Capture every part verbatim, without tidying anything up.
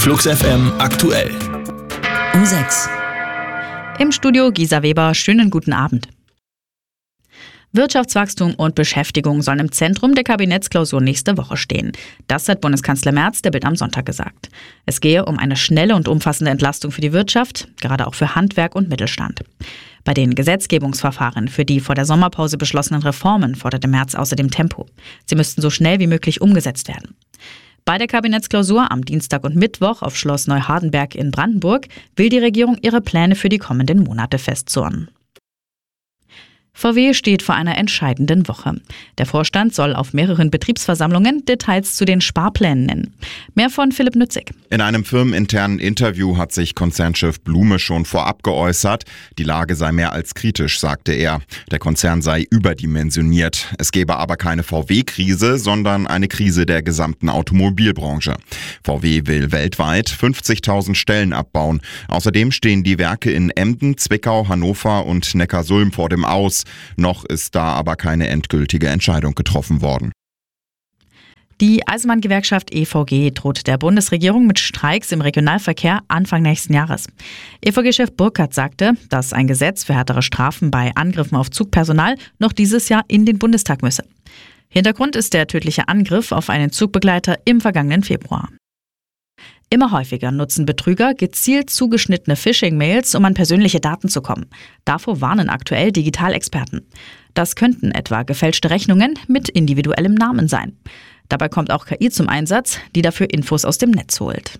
Flux F M aktuell. Um sechs. Im Studio Gisa Weber, schönen guten Abend. Wirtschaftswachstum und Beschäftigung sollen im Zentrum der Kabinettsklausur nächste Woche stehen. Das hat Bundeskanzler Merz der Bild am Sonntag gesagt. Es gehe um eine schnelle und umfassende Entlastung für die Wirtschaft, gerade auch für Handwerk und Mittelstand. Bei den Gesetzgebungsverfahren für die vor der Sommerpause beschlossenen Reformen forderte Merz außerdem Tempo. Sie müssten so schnell wie möglich umgesetzt werden. Bei der Kabinettsklausur am Dienstag und Mittwoch auf Schloss Neuhardenberg in Brandenburg will die Regierung ihre Pläne für die kommenden Monate festzurren. V W steht vor einer entscheidenden Woche. Der Vorstand soll auf mehreren Betriebsversammlungen Details zu den Sparplänen nennen. Mehr von Philipp Nützig. In einem firmeninternen Interview hat sich Konzernchef Blume schon vorab geäußert. Die Lage sei mehr als kritisch, sagte er. Der Konzern sei überdimensioniert. Es gebe aber keine V W-Krise, sondern eine Krise der gesamten Automobilbranche. V W will weltweit fünfzigtausend Stellen abbauen. Außerdem stehen die Werke in Emden, Zwickau, Hannover und Neckarsulm vor dem Aus. Noch ist da aber keine endgültige Entscheidung getroffen worden. Die Eisenbahngewerkschaft E V G droht der Bundesregierung mit Streiks im Regionalverkehr Anfang nächsten Jahres. E V G-Chef Burkhardt sagte, dass ein Gesetz für härtere Strafen bei Angriffen auf Zugpersonal noch dieses Jahr in den Bundestag müsse. Hintergrund ist der tödliche Angriff auf einen Zugbegleiter im vergangenen Februar. Immer häufiger nutzen Betrüger gezielt zugeschnittene Phishing-Mails, um an persönliche Daten zu kommen. Davor warnen aktuell Digitalexperten. Das könnten etwa gefälschte Rechnungen mit individuellem Namen sein. Dabei kommt auch K I zum Einsatz, die dafür Infos aus dem Netz holt.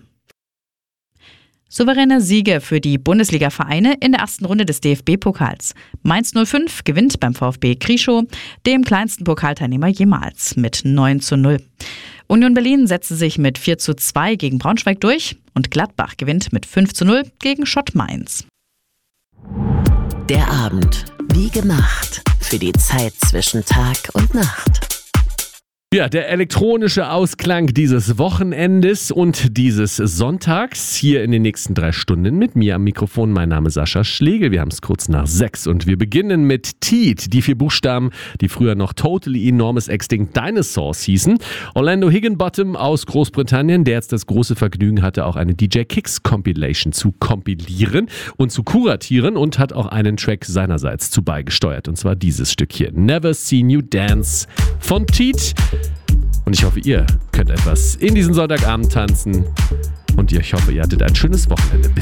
Souveräne Siege für die Bundesliga-Vereine in der ersten Runde des D F B-Pokals. Mainz null fünf gewinnt beim VfB Krischow, dem kleinsten Pokalteilnehmer jemals, mit neun zu null. Union Berlin setzte sich mit vier zu zwei gegen Braunschweig durch und Gladbach gewinnt mit fünf zu null gegen Schott Mainz. Der Abend, wie gemacht, für die Zeit zwischen Tag und Nacht. Ja, der elektronische Ausklang dieses Wochenendes und dieses Sonntags hier in den nächsten drei Stunden mit mir am Mikrofon. Mein Name ist Sascha Schlegel. Wir haben es kurz nach sechs und wir beginnen mit T E A T, die vier Buchstaben, die früher noch Totally Enormous Extinct Dinosaurs hießen. Orlando Higginbottom aus Großbritannien, der jetzt das große Vergnügen hatte, auch eine D J Kicks Compilation zu kompilieren und zu kuratieren und hat auch einen Track seinerseits zu beigesteuert. Und zwar dieses Stück hier, Never Seen You Dance von T E A T. Und ich hoffe, ihr könnt etwas in diesen Sonntagabend tanzen. Und ich hoffe, ihr hattet ein schönes Wochenende.